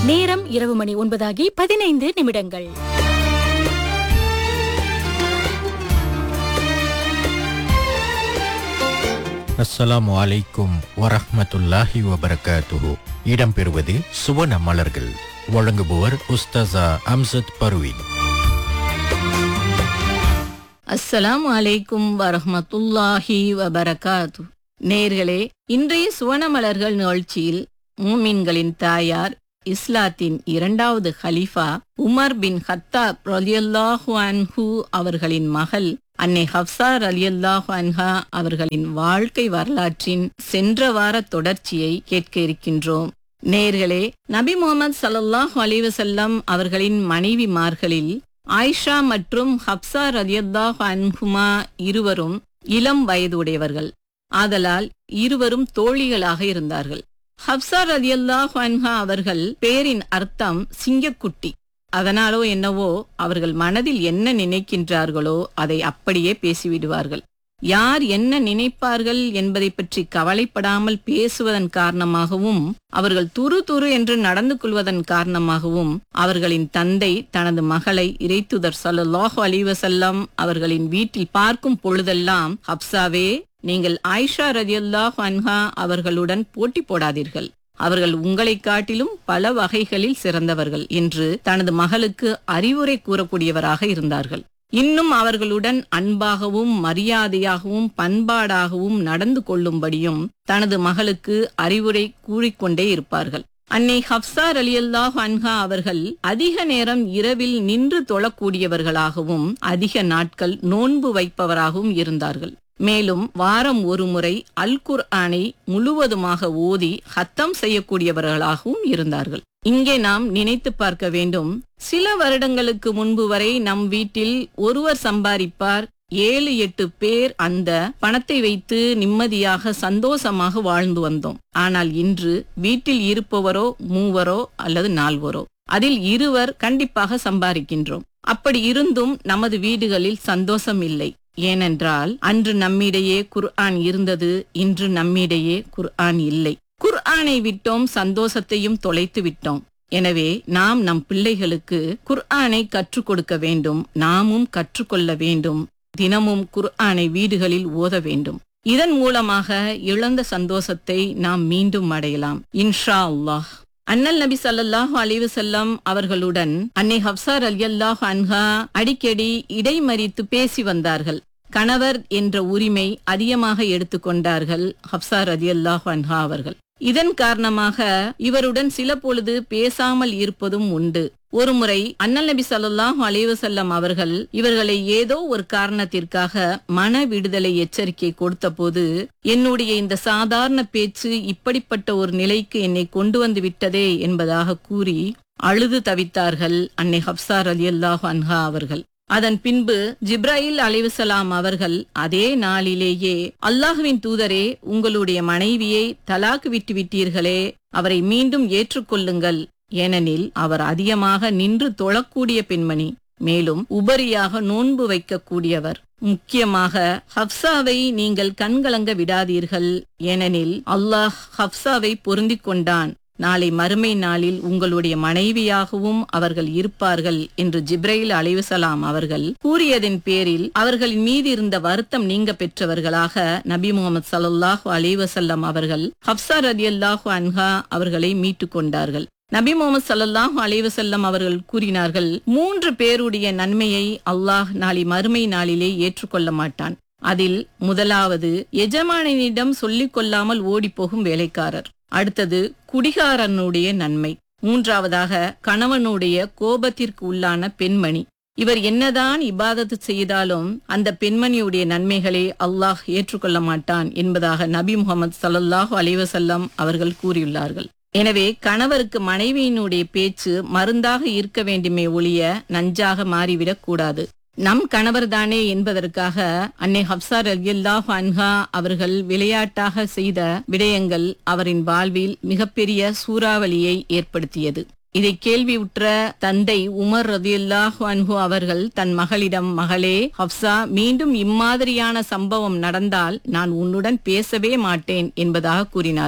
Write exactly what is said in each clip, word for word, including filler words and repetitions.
நேரம் இரவு மணி ஒன்பதாகி பதினைந்து நிமிடங்கள். அஸ்ஸலாமு அலைக்கும் வரஹ்மத்துல்லாஹி வபரகாத்துஹு. இடம்பெறுவது சுவன மலர்கள். வழங்குபவர் உஸ்தாசா அம்சத் பர்வீன். அஸ்ஸலாமு அலைக்கும் வரஹ்மத்துல்லாஹி வபரகாத்து. நேர்களே, இன்றைய சுவனமலர்கள் நிகழ்ச்சியில் மூமின்களின் தாயார், இஸ்லாத்தின் இரண்டாவது ஹலீஃபா உமர் பின் ஹத்தாப் ரலியல்லாஹு அன்ஹு அவர்களின் மகள் அன்னை ஹப்சா ரலியல்லாஹு அன்ஹா அவர்களின் வாழ்க்கை வரலாற்றின் சென்ற வார தொடர்ச்சியை கேட்க இருக்கின்றோம். நேர்களே, நபி முஹம்மது ஸல்லல்லாஹு அலைஹி வஸல்லம் அவர்களின் மனைவிமார்களில் ஆயிஷா மற்றும் ஹப்சா ரலியல்லாஹு அன்ஹுமா இருவரும் இளம் வயதுடையவர்கள். ஆதலால் இருவரும் தோழிகளாக இருந்தார்கள். ஹப்சா ரலியல்லாஹு அன்ஹா அவர்கள் பேரின் அர்த்தம் சிங்கக்குட்டி. அதனாலோ என்னவோ அவர்கள் மனதில் என்ன நினைக்கின்றார்களோ அதை அப்படியே பேசிவிடுவார்கள். யார் என்ன நினைப்பார்கள் என்பதை பற்றி கவலைப்படாமல் பேசுவதன் காரணமாகவும் அவர்கள் துரு துரு என்று நடந்து கொள்வதன் காரணமாகவும் அவர்களின் தந்தை தனது மகளை இறைத்துதர் ஸல்லல்லாஹு அலைஹி வஸல்லம் அவர்களின் வீட்டில் பார்க்கும் பொழுதெல்லாம், ஹப்சாவே, நீங்கள் ஆயிஷா ரலியல்லாஹு அன்ஹா அவர்களுடன் போட்டி போடாதீர்கள், அவர்கள் உங்களை காட்டிலும் பல வகைகளில் சிறந்தவர்கள் என்று தனது மகளுக்கு அறிவுரை கூறக்கூடியவராக இருந்தார்கள். இன்னும் அவர்களுடன் அன்பாகவும் மரியாதையாகவும் பண்பாடாகவும் நடந்து கொள்ளும்படியும் தனது மகளுக்கு அறிவுரை கூறிக்கொண்டே இருப்பார்கள். அன்னை ஹப்சா ரலியல்லாஹு அன்ஹா அவர்கள் அதிக நேரம் இரவில் நின்று தொழக்கூடியவர்களாகவும் அதிக நாட்கள் நோன்பு வைப்பவராகவும் இருந்தார்கள். மேலும் வாரம் ஒரு முறை அல் குர்ஆனை முழுவதுமாக ஓதி ஹத்தம் செய்யக்கூடியவர்களாகவும் இருந்தார்கள். இங்கே நாம் நினைத்து பார்க்க வேண்டும். சில வருடங்களுக்கு முன்பு வரை நம் வீட்டில் ஒருவர் சம்பாதிப்பார், ஏழு எட்டு பேர் அந்த பணத்தை வைத்து நிம்மதியாக சந்தோஷமாக வாழ்ந்து வந்தோம். ஆனால் இன்று வீட்டில் இருப்பவரோ மூவரோ அல்லது நால்வரோ, அதில் இருவர் கண்டிப்பாக சம்பாதிக்கின்றோம். அப்படி இருந்தும் நமது வீடுகளில் சந்தோஷம் இல்லை. ஏனென்றால் அன்று நம்மிடையே குர்ஆன் இருந்தது, இன்று நம்மிடையே குர்ஆன் இல்லை. குர்ஆனை விட்டோம், சந்தோஷத்தையும் தொலைத்து விட்டோம். எனவே நாம் நம் பிள்ளைகளுக்கு குர்ஆனை கற்றுக் கொடுக்க வேண்டும், நாமும் கற்றுக்கொள்ள வேண்டும். தினமும் குர்ஆனை வீடுகளில் ஓத வேண்டும். இதன் மூலமாக இழந்த சந்தோஷத்தை நாம் மீண்டும் அடையலாம், இன்ஷா அல்லாஹ். அண்ணல் நபி ஸல்லல்லாஹு அலைஹி வஸல்லம் அவர்களுடன் அன்னை ஹப்சா ரலியல்லாஹு அன்ஹா அடிக்கடி இடைமறித்து பேசி வந்தார்கள். கணவர் என்ற உரிமை அதிகமாக எடுத்துக்கொண்டார்கள் ஹப்சா ரலியல்லாஹு அன்ஹா அவர்கள். இதன் காரணமாக இவருடன் சில பொழுது பேசாமல் இருப்பதும் உண்டு. ஒருமுறை அண்ணல் நபி ஸல்லல்லாஹு அலைஹி வஸல்லம் அவர்கள் இவர்களை ஏதோ ஒரு காரணத்திற்காக மன விடுதலை எச்சரிக்கை கொடுத்த போது, என்னுடைய இந்த சாதாரண பேச்சு இப்படிப்பட்ட ஒரு நிலைக்கு என்னை கொண்டு வந்து விட்டதே என்பதாக கூறி அழுது தவித்தார்கள் அன்னை ஹப்சா ரலியல்லாஹு அன்ஹா அவர்கள். அதன் பின்பு ஜிப்ராயில் அலைஹிஸ்ஸலாம் அவர்கள் அதே நாளிலேயே, அல்லாஹ்வின் தூதரே, உங்களுடைய மனைவியை தலாக் விட்டு விட்டீர்களே, அவரை மீண்டும் ஏற்றுக்கொள்ளுங்கள், ஏனெனில் அவர் அதிகமாக நின்று தொழக்கூடிய பெண்மணி, மேலும் உபரியாக நோன்பு வைக்கக்கூடியவர். முக்கியமாக ஹப்சாவை நீங்கள் கண்கலங்க விடாதீர்கள், ஏனெனில் அல்லாஹ் ஹப்சாவை பொருந்திக் கொண்டான். நாளை மறுமை நாளில் உங்களுடைய மனைவியாகவும் அவர்கள் இருப்பார்கள் என்று ஜிப்ரைல் அலைஹிஸ்ஸலாம் அவர்கள் கூறியதன் பேரில் அவர்களின் மீது இருந்த வருத்தம் நீங்க பெற்றவர்களாக நபி முஹம்மது ஸல்லல்லாஹு அலைஹி வஸல்லம் அவர்கள் ஹப்சா ரலியல்லாஹு அன்ஹா அவர்களை மீட்டு கொண்டார்கள். நபி முஹம்மது ஸல்லல்லாஹு அலைஹி வஸல்லம் அவர்கள் கூறினார்கள், மூன்று பேருடைய நன்மையை அல்லாஹ் நாளை மறுமை நாளிலே ஏற்றுக்கொள்ள மாட்டான். அதில் முதலாவது, எஜமானினிடம் சொல்லிக் கொள்ளாமல் ஓடிப்போகும் வேலைக்காரர். அடுத்தது, குடிகாரனுடைய நன்மை. மூன்றாவதாக, கணவனுடைய கோபத்திற்கு உள்ளான பெண்மணி. இவர் என்னதான் இபாதத்து செய்தாலும் அந்த பெண்மணியுடைய நன்மைகளை அல்லாஹ் ஏற்றுக்கொள்ள மாட்டான் என்பதாக நபி முஹம்மது ஸல்லல்லாஹு அலைஹி வஸல்லம் அவர்கள் கூறியுள்ளார்கள். எனவே கணவருக்கு மனைவியினுடைய பேச்சு மருந்தாக இருக்க வேண்டுமே ஒழிய நஞ்சாக மாறிவிடக் கூடாது. நம் கணவர் தானே என்பதற்காக அன்னை ஹப்சா ரலியல்லாஹு அன்ஹா அவர்கள் விளையாட்டாக செய்த விடயங்கள் அவரின் வாழ்வில் மிகப்பெரிய சூறாவளியை ஏற்படுத்தியது. இதை கேள்வியுற்ற தந்தை உமர் ரலியல்லாஹு அன்ஹு அவர்கள் தன் மகளிடம், மகளே ஹப்சா, மீண்டும் இம்மாதிரியான சம்பவம் நடந்தால் நான் உன்னுடன் பேசவே மாட்டேன் என்பதாக கூறினார்கள்.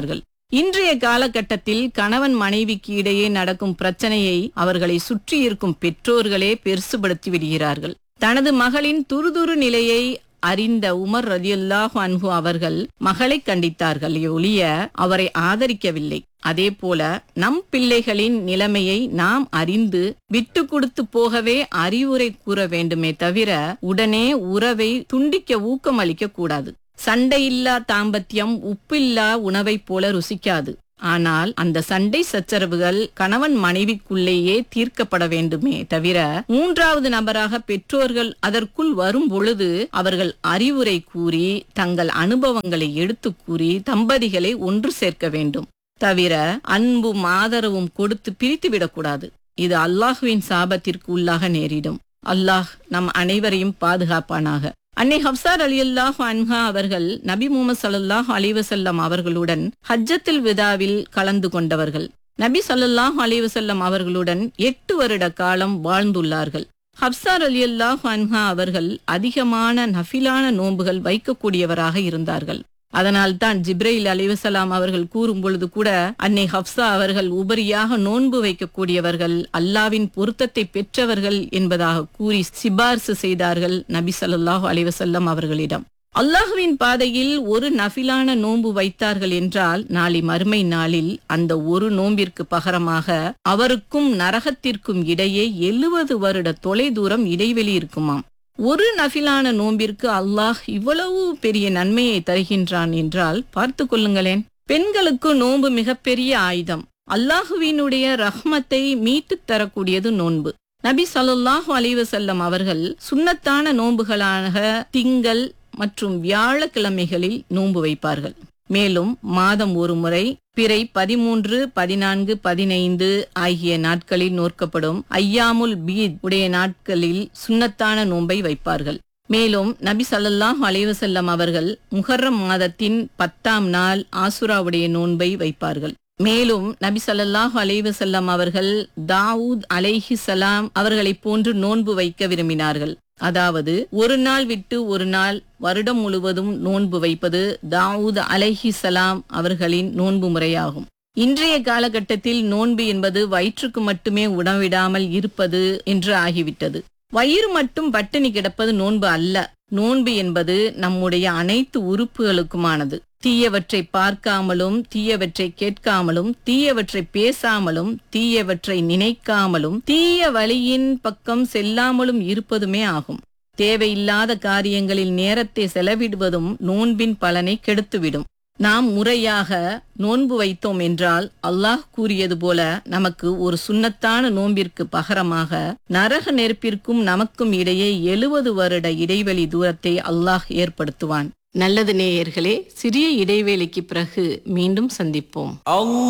இன்றைய காலகட்டத்தில் கணவன் மனைவிக்கு இடையே நடக்கும் பிரச்சனையை அவர்களை சுற்றி இருக்கும் பெற்றோர்களே பெருசுபடுத்தி விடுகிறார்கள். தனது மகளின் துருதுரு நிலையை அறிந்த உமர் ரலியல்லாஹு அன்ஹு அவர்கள் மகளை கண்டித்தார்கள் ஒழிய அவரை ஆதரிக்கவில்லை. அதே போல நம் பிள்ளைகளின் நிலைமையை நாம் அறிந்து விட்டு கொடுத்து போகவே அறிவுரை கூற வேண்டுமே தவிர உடனே உறவை துண்டிக்க ஊக்கம் அளிக்க கூடாது. சண்டையில்லா தாம்பத்தியம் உப்பில்லா உணவைப் போல ருசிக்காது. ஆனால் அந்த சண்டை சச்சரவுகள் கணவன் மனைவிக்குள்ளேயே தீர்க்கப்பட வேண்டுமே தவிர மூன்றாவது நபராக பெற்றோர்கள் அதற்குள் வரும் பொழுது அவர்கள் அறிவுரை கூறி தங்கள் அனுபவங்களை எடுத்து கூறி தம்பதிகளை ஒன்று சேர்க்க வேண்டும். தவிர அன்பும் ஆதரவும் கொடுத்து பிரித்து விடக்கூடாது. இது அல்லாஹுவின் சாபத்திற்கு உள்ளாக நேரிடும். அல்லாஹ் நம் அனைவரையும் பாதுகாப்பானாக. அன்னை ஹப்ஸா ரலியல்லாஹு அன்ஹா அவர்கள் நபி முஹம்மது ஸல்லல்லாஹு அலைஹி வஸல்லம் அவர்களுடன் ஹஜ்ஜத்துல் விதாவில் கலந்து கொண்டவர்கள். நபி ஸல்லல்லாஹு அலைஹி வஸல்லம் அவர்களுடன் எட்டு வருட காலம் வாழ்ந்துள்ளார்கள். ஹப்ஸா ரலியல்லாஹு அன்ஹா அவர்கள் அதிகமான நஃபிலான நோன்புகள் வைக்கக்கூடியவராக இருந்தார்கள். அதனால் தான் ஜிப்ரைல் அலைஹிஸ்ஸலாம் அவர்கள் கூறும் பொழுது கூட அன்னை ஹப்ஸா அவர்கள் உபரியாக நோன்பு வைக்கக்கூடியவர்கள், அல்லாவின் பொருத்தத்தை பெற்றவர்கள் என்பதாக கூறி சிபார்சு செய்தார்கள் நபி ஸல்லல்லாஹு அலைஹி வஸல்லம் அவர்களிடம். அல்லாஹுவின் பாதையில் ஒரு நஃபிலான நோன்பு வைத்தார்கள் என்றால் நாளை மறுமை நாளில் அந்த ஒரு நோம்பிற்கு பகரமாக அவருக்கும் நரகத்திற்கும் இடையே எழுபது வருட தொலை தூரம் இடைவெளி இருக்குமாம். ஒரு நஃபிலான நோம்பிற்கு அல்லாஹ் இவ்வளவு பெரிய நன்மையை தருகின்றான் என்றால் பார்த்து கொள்ளுங்களேன். பெண்களுக்கு நோன்பு மிகப்பெரிய ஆயுதம். அல்லாஹுவினுடைய ரஹ்மத்தை மீட்டு தரக்கூடியது நோன்பு. நபி ஸல்லல்லாஹு அலைஹி வஸல்லம் அவர்கள் சுன்னத்தான நோன்புகளாக திங்கள் மற்றும் வியாழக்கிழமைகளில் நோன்பு வைப்பார்கள். மேலும் மாதம் ஒரு முறை பிறை பதிமூன்று பதினான்கு பதினைந்து ஆகிய நாட்களில் நோக்கப்படும் ஐயாமுல் பீத் உடைய நாட்களில் சுன்னத்தான நோன்பை வைப்பார்கள். மேலும் நபி ஸல்லல்லாஹு அலைஹி வஸல்லம் அவர்கள் முஹர்ரம் மாதத்தின் பத்தாம் நாள் ஆசுராவுடைய நோன்பை வைப்பார்கள். மேலும் நபி ஸல்லல்லாஹு அலைஹி வஸல்லம் அவர்கள் தாவூத் அலைஹிஸ்ஸலாம் அவர்களை போன்று நோன்பு வைக்க விரும்பினார்கள். அதாவது ஒரு நாள் விட்டு ஒரு நாள் வருடம் முழுவதும் நோன்பு வைப்பது தாவூத் அலைஹிஸ்ஸலாம் அவர்களின் நோன்பு முறையாகும். இன்றைய காலகட்டத்தில் நோன்பு என்பது வயிற்றுக்கு மட்டுமே உணவிடாமல் இருப்பது என்று ஆகிவிட்டது. வயிறு மட்டும் பட்டினி கிடப்பது நோன்பு அல்ல. நோன்பு என்பது நம்முடைய அனைத்து உறுப்புகளுக்குமானது. தீயவற்றை பார்க்காமலும் தீயவற்றை கேட்காமலும் தீயவற்றை பேசாமலும் தீயவற்றை நினைக்காமலும் தீய வழியின் பக்கம் செல்லாமலும் இருப்பதுமே ஆகும். தேவையில்லாத காரியங்களில் நேரத்தை செலவிடுவதும் நோன்பின் பலனை கெடுத்துவிடும். நாம் முறையாக நோன்பு வைத்தோம் என்றால் அல்லாஹ் கூறியது போல நமக்கு ஒரு சுன்னத்தான நோன்பிற்கு பகரமாக நரக நெருப்பிற்கும் நமக்கும் இடையே எழுபது வருட இடைவெளி தூரத்தை அல்லாஹ் ஏற்படுத்துவான். நல்லது நேயர்களே, சிறிய இடைவேளைக்கு பிறகு மீண்டும் சந்திப்போம்.